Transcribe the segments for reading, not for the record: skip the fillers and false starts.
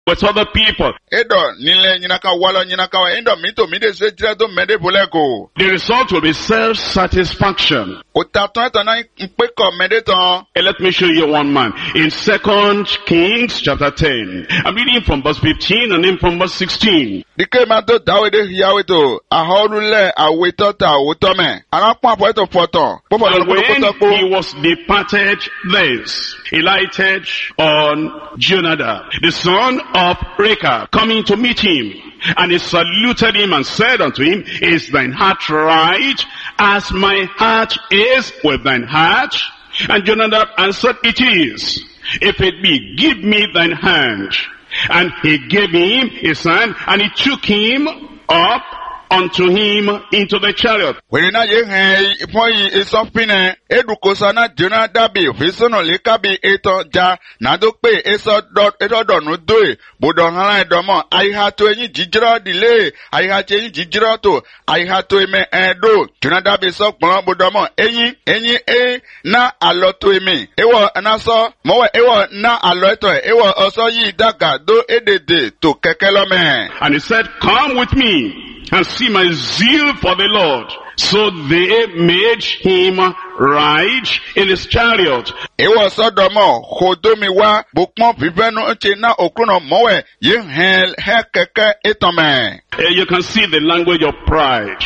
with other people. Edo nile nyinaka walo nyinaka wa endo mito mide se jire do mede buleko. The result will be self-satisfaction. Utaton eto na mpeko mede ton. Let me show you one man. In 2 Kings chapter 10. I'm reading from verse 15 and then from verse 16. Dike mato dawede hiyawe to. Aholule aweto ta awotome. Anakwa po eto foton. And when he was departed thence, he lighted on Jonadab, the son of Rechab, coming to meet him. And he saluted him and said unto him, Is thine heart right, as my heart is with thine heart? And Jonadab answered, It is. If it be, give me thine hand. And he gave him his hand, and he took him up unto him into the chariot. Wenina ye he poyi esopine edukosa na Jonadabi fisono lekabi eto ja na do pe eso do no do bodo hala edomo ai ha to yin jijiro dile ai ha che yin jijiro to ai ha to eme edo Jonadabi so pon bodo mo eyin na alo to eme ewo na so mo ewo na alo eto ewo oso yi daga do edede to kekelo me. And he said, Come with me and see my zeal for the Lord. So they made him ride in his chariot. Ewo sodomo khodomi wa bukmo viveno nche na okrono mowe ye keke etome. You can see the language of pride.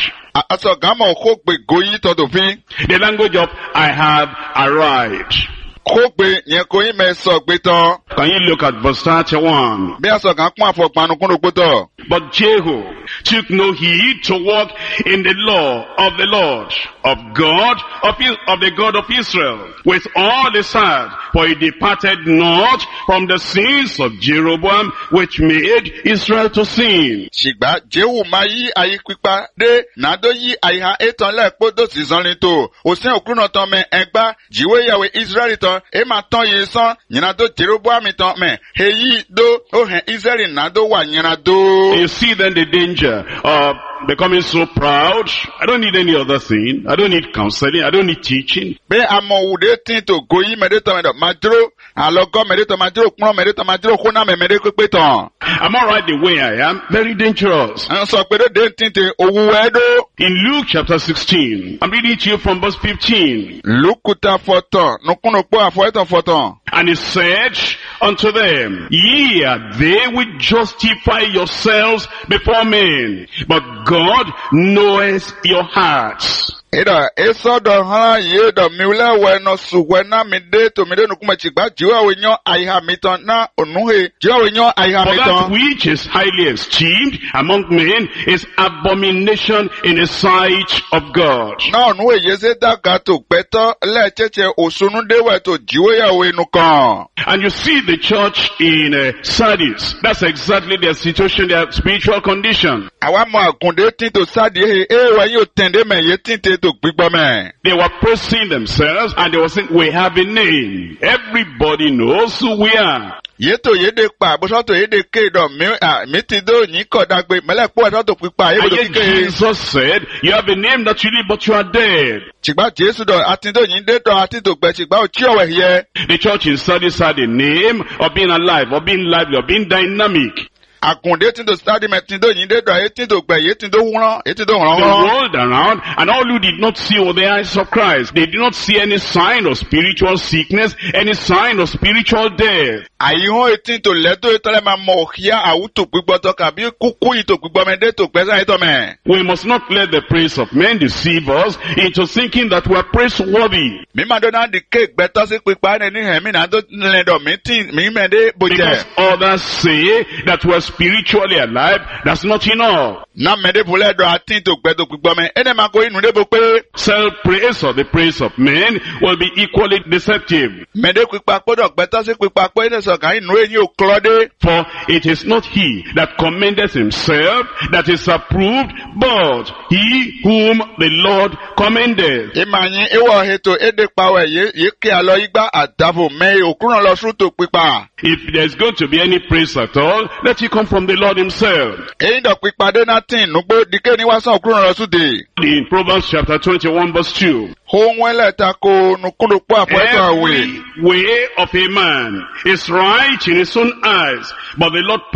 The language of I have arrived. Can you look at verse 31? But Jehu took no heed to walk in the law of the Lord, of God, of the God of Israel, with all his heart, for he departed not from the sins of Jeroboam, which made Israel to sin. Shigba Jehu mayi ayi kwipa de nado yi aiha eton le podo sizonito osin okruno ton me egba jiwe yawe Israel ton e ma ton ye son nyinado Jeroboam ton me heyi do o hen Israel nado wa nyinado. You see then the danger of becoming so proud. I don't need any other thing. I don't need counseling. I don't need teaching. Be amoude tin to goyi medeto madro alogo medeto madro kron medeto madro khona me medeko peton. I'm all right the way I am. Very dangerous. In Luke chapter 16, I'm reading to you from verse 15. And he said unto them, Ye are they which justify yourselves before men, but God knoweth your hearts. Eda eso do hala ye do miula we no suwena mide to mide no kuma chigba jiwa we nyo aiha miton na onuhe jiwa we nyo aiha miton. For that which is highly esteemed among men is abomination in the sight of God. Na onuhe yeze daga to beto le cheche osunu dewe to jiwe ya we nukan. And you see the church in Sardis. That's exactly their situation, their spiritual condition. Awa mo akunde tin to Sardis we yo tende me ye tin te. They were praising themselves and they were saying, we have a name. Everybody knows who we are. Yeto yede pa bosoto yede ke do mitido nyiko dagbe melepo to pipa yebo to Jesus said, you have a name that you live but you are dead. Chigba Jesu do atindo nyinde do atito gbe chigba o chi owe here. The church in Sardis had a name of being alive, of being lively, of being dynamic. They rolled around, and all who did not see with the eyes of Christ, they did not see any sign of spiritual sickness, any sign of spiritual death. We must not let the praise of men deceive us into thinking that we are praiseworthy. Because others say that we are spiritually alive, that's not enough. Self-praise or the praise of men will be equally deceptive. For it is not he that commendeth himself that is approved, but he whom the Lord commendeth. If there's going to be any praise at all, let it come from the Lord himself. Èyí dọ̀pọ̀ ìpàdé náà tì nùgbó dìké ní wàásù òkúrò rẹ̀ súdè. In Proverbs chapter 21 verse 2. Ohun ẹlẹ́ta kò nùkúndùpọ̀ àpọ̀ẹ́tọ̀ àwẹ̀. Every way of a man is right in his own eyes, but the Lord